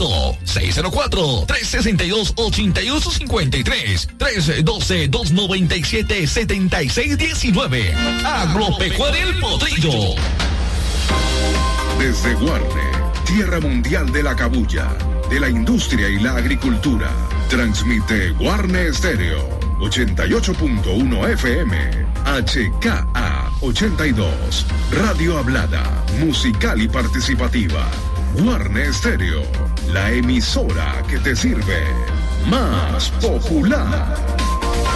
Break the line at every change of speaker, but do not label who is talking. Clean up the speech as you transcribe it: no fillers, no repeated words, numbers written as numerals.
contacto 604-362-8153, 312-297-7619. Agropecuaria El Potrillo.
Desde Guarne, tierra mundial de la cabuya, de la industria y la agricultura, transmite Guarne Estéreo 88.1 FM, HKA 82, Radio Hablada, musical y participativa. Guarne Estéreo, la emisora que te sirve. Más popular.